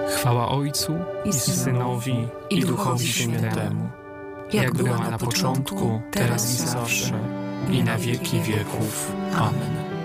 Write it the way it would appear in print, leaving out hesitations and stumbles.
Chwała Ojcu i Synowi, i Duchowi Świętemu, jak była na początku, teraz i zawsze, i na wieki wieków. Amen.